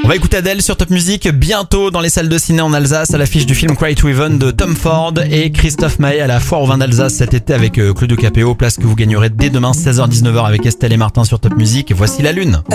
On va écouter Adele sur Top Music bientôt dans les salles de ciné en Alsace à l'affiche du film Cry to Heaven de Tom Ford et Christophe Maé à la Foire au vin d'Alsace cet été avec Claudio Capéo, place que vous gagnerez dès demain 16h-19h avec Estelle et Martin sur Top Music. Voici la lune.